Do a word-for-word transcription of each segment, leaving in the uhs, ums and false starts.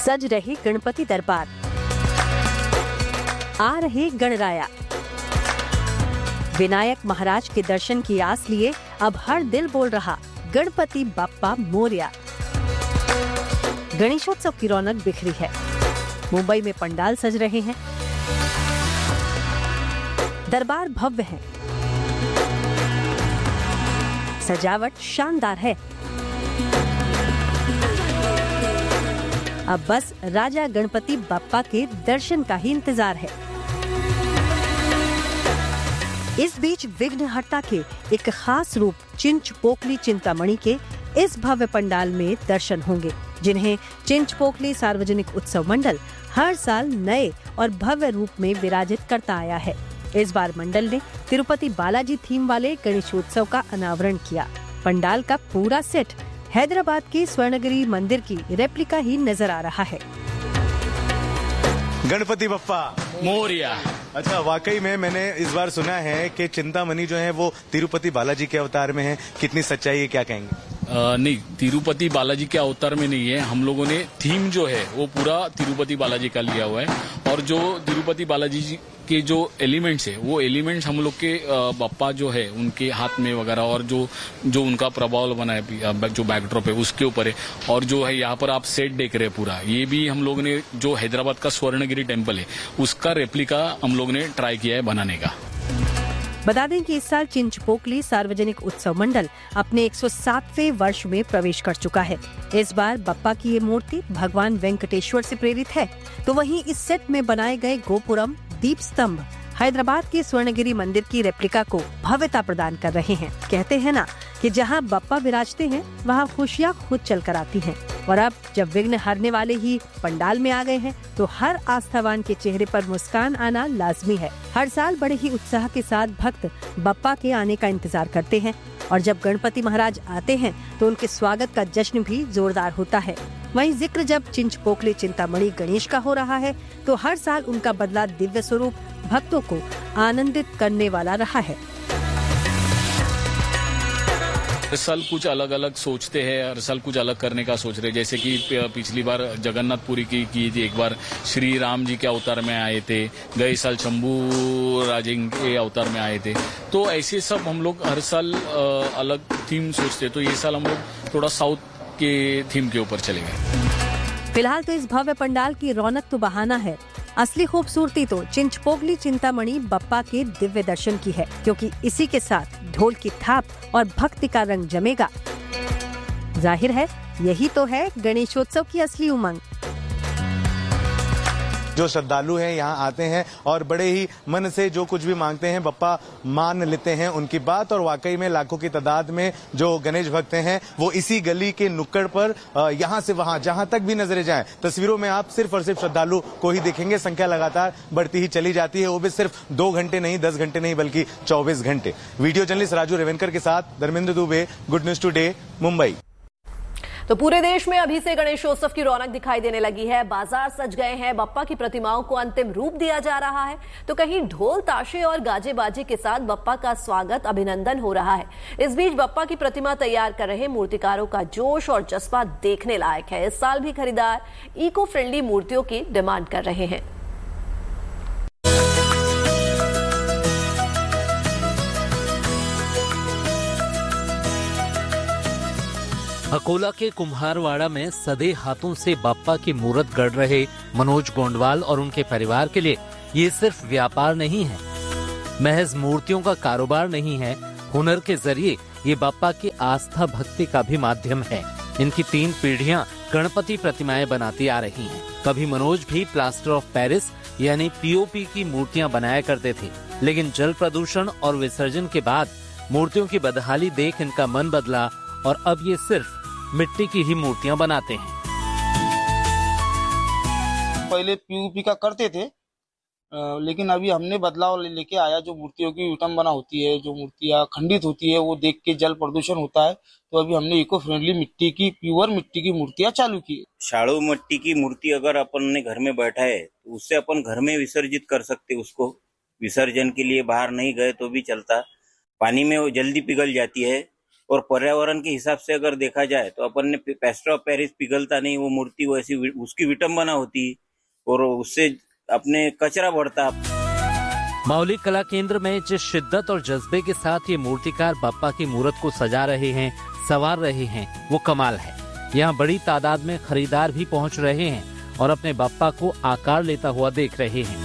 सज रहे गणपति दरबार, आ रहे गणराया। विनायक महाराज के दर्शन की आस लिए अब हर दिल बोल रहा गणपति बप्पा मोरया। गणेशोत्सव की रौनक बिखरी है। मुंबई में पंडाल सज रहे हैं, दरबार भव्य है, सजावट शानदार है। अब बस राजा गणपति बप्पा के दर्शन का ही इंतजार है। इस बीच विघ्नहर्ता के एक खास रूप चिंचपोकली चिंतामणि के इस भव्य पंडाल में दर्शन होंगे, जिन्हें चिंचपोकली सार्वजनिक उत्सव मंडल हर साल नए और भव्य रूप में विराजित करता आया है। इस बार मंडल ने तिरुपति बालाजी थीम वाले गणेशोत्सव का अनावरण किया। पंडाल का पूरा सेट हैदराबाद के स्वर्णगिरी मंदिर की रेप्लिका ही नजर आ रहा है। गणपति बप्पा मोरया। अच्छा, वाकई में मैंने इस बार सुना है कि चिंतामणि जो है वो तिरुपति बालाजी के अवतार में है। कितनी सच्चाई है, क्या कहेंगे? आ, नहीं, तिरुपति बालाजी के अवतार में नहीं है। हम लोगों ने थीम जो है वो पूरा तिरुपति बालाजी का लिया हुआ है, और जो तिरुपति बालाजी जी के जो एलिमेंट्स है वो एलिमेंट्स हम लोग के बप्पा जो है उनके हाथ में वगैरह, और जो जो उनका प्रभाव बना है, जो बैकड्रॉप है उसके ऊपर है। और जो है यहाँ पर आप सेट देख रहे हैं पूरा, ये भी हम लोगों ने जो हैदराबाद का स्वर्णगिरी टेम्पल है उसका रेप्लिका हम लोग ने ट्राई किया है बनाने का। बता दें कि इस साल चिंचपोकली सार्वजनिक उत्सव मंडल अपने एक सौ सातवें वर्ष में प्रवेश कर चुका है। इस बार बप्पा की ये मूर्ति भगवान वेंकटेश्वर से प्रेरित है, तो वहीं इस सेट में बनाए गए गोपुरम दीप स्तंभ हैदराबाद के स्वर्णगिरी मंदिर की रेप्लिका को भव्यता प्रदान कर रहे हैं। कहते हैं ना कि जहां बप्पा विराजते हैं वहां खुशियां खुद चल कर आती हैं। और अब जब विघ्न हरने वाले ही पंडाल में आ गए हैं, तो हर आस्थावान के चेहरे पर मुस्कान आना लाजमी है। हर साल बड़े ही उत्साह के साथ भक्त बप्पा के आने का इंतजार करते हैं, और जब गणपति महाराज आते हैं तो उनके स्वागत का जश्न भी जोरदार होता है। वहीं जिक्र जब चिंचपोकली चिंतामणि गणेश का हो रहा है, तो हर साल उनका बदला दिव्य स्वरूप भक्तों को आनंदित करने वाला रहा है। हर साल कुछ अलग अलग सोचते हैं, हर साल कुछ अलग करने का सोच रहे। जैसे कि पिछली बार जगन्नाथपुरी की की थी, एक बार श्री राम जी के अवतार में आए थे, गए साल शंभू राजे के अवतार में आए थे। तो ऐसे सब हम लोग हर साल अलग थीम सोचते, तो ये साल हम लोग थोड़ा साउथ के थीम के ऊपर चले गए। फिलहाल तो इस भव्य पंडाल की रौनक तो बहाना है, असली खूबसूरती तो चिंचपोकली चिंतामणि बप्पा के दिव्य दर्शन की है, क्योंकि इसी के साथ ढोल की थाप और भक्ति का रंग जमेगा। जाहिर है यही तो है गणेशोत्सव की असली उमंग। जो श्रद्धालु हैं यहाँ आते हैं और बड़े ही मन से जो कुछ भी मांगते हैं बप्पा मान लेते हैं उनकी बात। और वाकई में लाखों की तादाद में जो गणेश भक्त हैं वो इसी गली के नुक्कड़ पर यहाँ से वहाँ जहाँ तक भी नजरें जाएं, तस्वीरों में आप सिर्फ और सिर्फ श्रद्धालु को ही देखेंगे। संख्या लगातार बढ़ती ही चली जाती है, वो भी सिर्फ दो घंटे नहीं, दस घंटे नहीं, बल्कि चौबीस घंटे। वीडियो जर्नलिस्ट राजू रेवनकर के साथ Dharmendra Dubey, good news today, Mumbai. तो पूरे देश में अभी से गणेशोत्सव की रौनक दिखाई देने लगी है। बाजार सज गए हैं, बप्पा की प्रतिमाओं को अंतिम रूप दिया जा रहा है, तो कहीं ढोल ताशे और गाजे बाजे के साथ बप्पा का स्वागत अभिनंदन हो रहा है। इस बीच बप्पा की प्रतिमा तैयार कर रहे मूर्तिकारों का जोश और जज्बा देखने लायक है। इस साल भी खरीदार इको फ्रेंडली मूर्तियों की डिमांड कर रहे हैं। अकोला के कुम्हारवाड़ा में सदे हाथों से बप्पा की मूर्त गढ़ रहे मनोज गोंडवाल और उनके परिवार के लिए ये सिर्फ व्यापार नहीं है, महज मूर्तियों का कारोबार नहीं है, हुनर के जरिए ये बप्पा की आस्था भक्ति का भी माध्यम है। इनकी तीन पीढ़ियां गणपति प्रतिमाएं बनाती आ रही हैं। कभी मनोज भी प्लास्टर ऑफ पेरिस यानी पीओपी की मूर्तियां बनाया करते थे, लेकिन जल प्रदूषण और विसर्जन के बाद मूर्तियों की बदहाली देख इनका मन बदला और अब ये सिर्फ मिट्टी की ही मूर्तियां बनाते हैं। पहले पीओपी का करते थे, लेकिन अभी हमने बदलाव लेके आया। जो मूर्तियों की विटंबना होती है, जो मूर्तियां खंडित होती है, वो देख के जल प्रदूषण होता है, तो अभी हमने इको फ्रेंडली मिट्टी की, प्योर मिट्टी की मूर्तियां चालू की है। शाड़ू मिट्टी की मूर्ति अगर अपन ने घर में बैठा है तो उससे अपन घर में विसर्जित कर सकते। उसको विसर्जन के लिए बाहर नहीं गए तो भी चलता। पानी में वो जल्दी पिघल जाती है और पर्यावरण के हिसाब से अगर देखा जाए तो अपन ने प्लास्टर ऑफ पेरिस पिघलता नहीं, वो मूर्ति वैसी उसकी विटंबना होती और उससे अपने कचरा बढ़ता। मावली कला केंद्र में जिस शिद्दत और जज्बे के साथ ये मूर्तिकार बप्पा की मूर्त को सजा रहे हैं, संवार रहे हैं, वो कमाल है। यहाँ बड़ी तादाद में खरीदार भी पहुँच रहे हैं और अपने बप्पा को आकार लेता हुआ देख रहे हैं।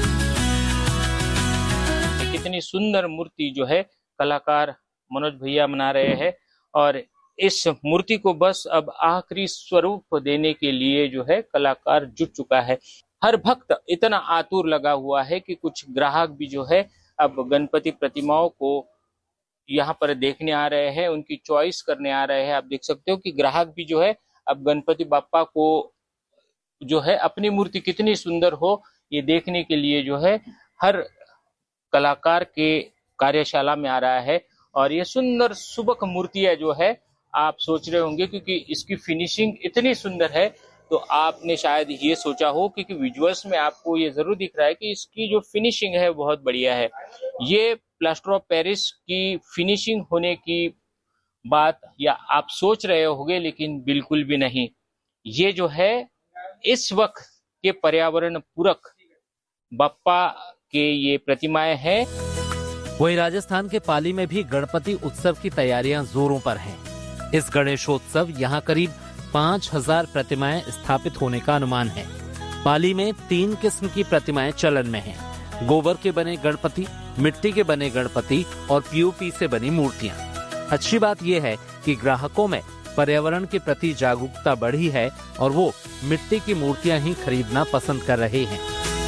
कितनी सुंदर मूर्ति जो है कलाकार मनोज भैया बना रहे हैं और इस मूर्ति को बस अब आखिरी स्वरूप देने के लिए जो है कलाकार जुट चुका है। हर भक्त इतना आतुर लगा हुआ है कि कुछ ग्राहक भी जो है अब गणपति प्रतिमाओं को यहाँ पर देखने आ रहे हैं, उनकी चॉइस करने आ रहे हैं। आप देख सकते हो कि ग्राहक भी जो है अब गणपति बाप्पा को जो है अपनी मूर्ति कितनी सुंदर हो ये देखने के लिए जो है हर कलाकार के कार्यशाला में आ रहा है। और ये सुंदर सुबक मूर्तियां जो है आप सोच रहे होंगे क्योंकि इसकी फिनिशिंग इतनी सुंदर है तो आपने शायद ये सोचा हो क्योंकि विजुअल्स में आपको ये जरूर दिख रहा है कि इसकी जो फिनिशिंग है बहुत बढ़िया है। ये प्लास्टर ऑफ पेरिस की फिनिशिंग होने की बात या आप सोच रहे होंगे, लेकिन बिल्कुल भी नहीं। ये जो है इस वक्त के पर्यावरण पूरक बप्पा के ये प्रतिमाएं हैं। वहीं राजस्थान के पाली में भी गणपति उत्सव की तैयारियां जोरों पर हैं। इस गणेशोत्सव यहाँ करीब पाँच हजार प्रतिमाएं स्थापित होने का अनुमान है। पाली में तीन किस्म की प्रतिमाएं चलन में हैं। गोबर के बने गणपति, मिट्टी के बने गणपति और पीओपी से बनी मूर्तियां। अच्छी बात यह है कि ग्राहकों में पर्यावरण के प्रति जागरूकता बढ़ी है और वो मिट्टी की मूर्तियां ही खरीदना पसंद कर रहे हैं।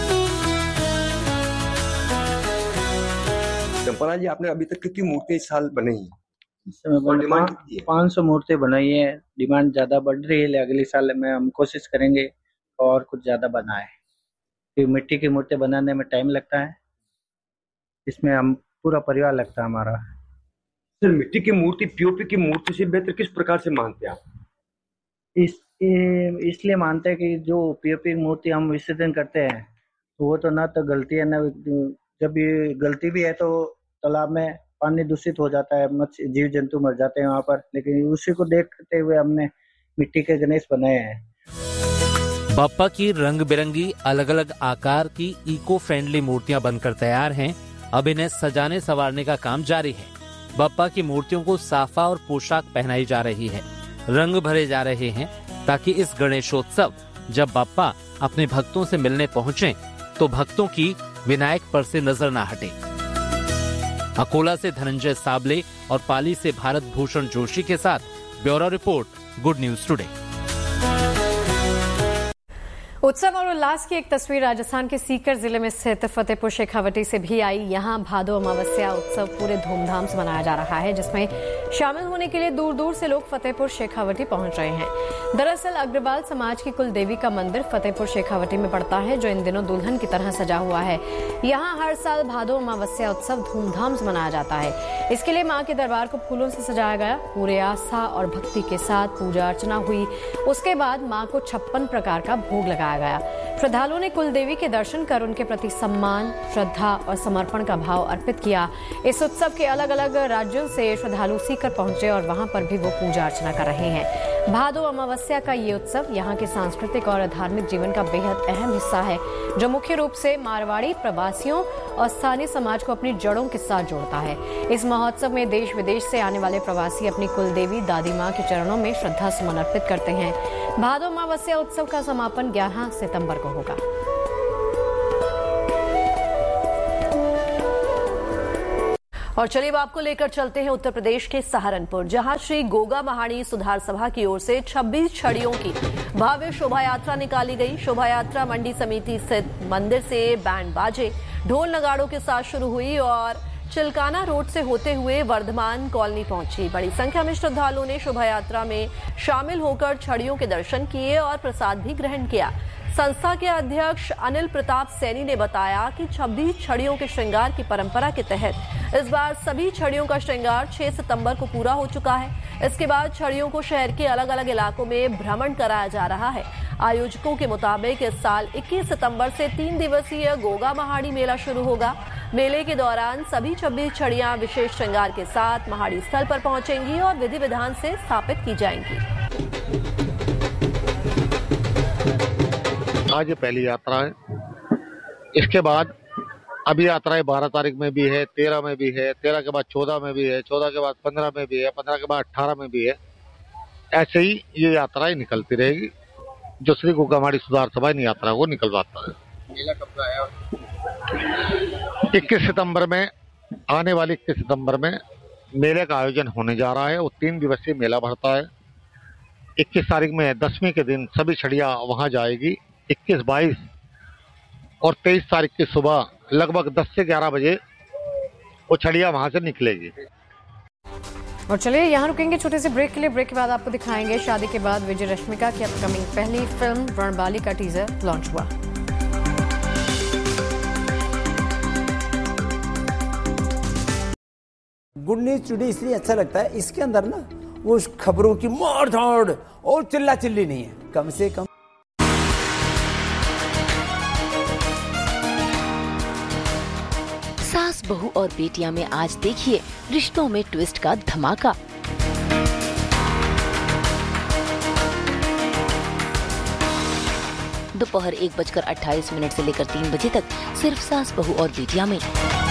चंपालाल जी, आपने अभी तक कितनी मूर्तियां इस साल बनाई हैं? इस समय पाँच सौ मूर्ति बनाई है। डिमांड ज्यादा बढ़ रही है, अगले साल में हम कोशिश करेंगे और कुछ ज्यादा बनाए। क्योंकि मिट्टी की मूर्ति बनाने में टाइम लगता है, इसमें हम पूरा परिवार लगता है हमारा। सर, मिट्टी की मूर्ति पीओपी की मूर्ति से बेहतर किस प्रकार से मानते हैं आप? इस इसलिए मानते हैं कि जो पीओपी मूर्ति हम विसर्जन करते हैं तो वो तो ना तो गलती है, ना जब ये गलती भी है तो तालाब में पानी दूषित हो जाता है, मत्स्य जीव जंतु मर जाते हैं वहाँ पर। लेकिन उसी को देखते हुए हमने मिट्टी के गणेश बनाए हैं। बप्पा की रंग बिरंगी अलग अलग आकार की इको फ्रेंडली मूर्तियां बनकर तैयार हैं। अब इन्हें सजाने संवारने का काम जारी है। बप्पा की मूर्तियों को साफा और पोशाक पहनाई जा रही है, रंग भरे जा रहे हैं ताकि इस गणेशोत्सव जब बप्पा अपने भक्तों से मिलने पहुँचे तो भक्तों की विनायक पर से नजर न हटे। अकोला से धनंजय साबले और पाली से भारत भूषण जोशी के साथ bureau report, good news today. उत्सव और उल्लास की एक तस्वीर राजस्थान के सीकर जिले में स्थित फतेहपुर शेखावटी से भी आई। यहाँ भादो अमावस्या उत्सव पूरे धूमधाम से मनाया जा रहा है, जिसमें शामिल होने के लिए दूर दूर से लोग फतेहपुर शेखावटी पहुंच रहे हैं। दरअसल अग्रवाल समाज की कुल देवी का मंदिर फतेहपुर शेखावटी में पड़ता है, जो इन दिनों दुल्हन की तरह सजा हुआ है। यहाँ हर साल भादो अमावस्या उत्सव धूमधाम से मनाया जाता है। इसके लिए माँ के दरबार को फूलों से सजाया गया। पूरे आस्था और भक्ति के साथ पूजा अर्चना हुई। उसके बाद माँ को छप्पन प्रकार का भोग लगाया गया। श्रद्धालुओं ने कुल देवी के दर्शन कर उनके प्रति सम्मान, श्रद्धा और समर्पण का भाव अर्पित किया। इस उत्सव के अलग अलग राज्यों से श्रद्धालु सीकर पहुंचे और वहां पर भी वो पूजा अर्चना कर रहे हैं। भादो अमावस्या का ये उत्सव यहाँ के सांस्कृतिक और धार्मिक जीवन का बेहद अहम हिस्सा है, जो मुख्य रूप से मारवाड़ी प्रवासियों और स्थानीय समाज को अपनी जड़ों के साथ जोड़ता है। इस महोत्सव में देश विदेश से आने वाले प्रवासी अपनी कुल देवी दादी माँ के चरणों में श्रद्धा सुमन अर्पित करते हैं। भादो अमावस्या उत्सव का समापन ग्यारह सितंबर को होगा। और चलिए अब आपको लेकर चलते हैं उत्तर प्रदेश के सहारनपुर, जहां श्री गोगा महाणी सुधार सभा की ओर से छब्बीस छड़ियों की भव्य शोभा यात्रा निकाली गई। शोभा यात्रा मंडी समिति स्थित मंदिर से बैंड बाजे, ढोल नगाड़ों के साथ शुरू हुई और चिलकाना रोड से होते हुए वर्धमान कॉलोनी पहुंची। बड़ी संख्या में श्रद्धालुओं ने शोभा यात्रा में शामिल होकर छड़ियों के दर्शन किए और प्रसाद भी ग्रहण किया। संस्था के अध्यक्ष अनिल प्रताप सैनी ने बताया कि छब्बीस छड़ियों के श्रृंगार की परंपरा के तहत इस बार सभी छड़ियों का श्रृंगार छह सितंबर को पूरा हो चुका है। इसके बाद छड़ियों को शहर के अलग अलग इलाकों में भ्रमण कराया जा रहा है। आयोजकों के मुताबिक इस साल इक्कीस सितंबर से तीन दिवसीय गोगा महाणी मेला शुरू होगा। मेले के दौरान सभी छब्बीस छड़ियां विशेष श्रृंगार के साथ महाड़ी स्थल पर पहुंचेंगी और विधि विधान से स्थापित की जाएंगी। आज ये पहली यात्रा है। इसके बाद अभी यात्राएं बारह तारीख में भी है, तेरह में भी है, तेरह के बाद चौदह में भी है, चौदह के बाद पंद्रह में भी है, पंद्रह के बाद अठारह में भी है। ऐसे ही ये यात्राएं निकलती रहेगी जो श्री गोगामाड़ी सुधार सभा इन यात्रा को निकलवाता है। मेला कब का है? इक्कीस सितंबर में, आने वाली इक्कीस सितंबर में मेले का आयोजन होने जा रहा है। वो तीन दिवसीय मेला भरता है। इक्कीस तारीख में दसवीं के दिन सभी छड़ियां वहां जाएगी। इक्कीस, बाईस और तेईस तारीख की सुबह लगभग दस से ग्यारह बजे वो छड़ियां वहां से निकलेगी। और चलिए यहाँ रुकेंगे छोटे से ब्रेक के लिए। ब्रेक के बाद आपको दिखाएंगे शादी के बाद विजय रश्मिका की अपकमिंग पहली फिल्म रणबाली का टीजर लॉन्च हुआ। गुड न्यूज टुडे इसलिए अच्छा लगता है, इसके अंदर ना वो खबरों की मार धाड़ और चिल्ला चिल्ली नहीं है, कम से कम। सास, बहू और बेटियां में आज देखिए रिश्तों में ट्विस्ट का धमाका। दोपहर एक बजकर अट्ठाईस मिनट से लेकर तीन बजे तक सिर्फ सास, बहू और बेटियां में।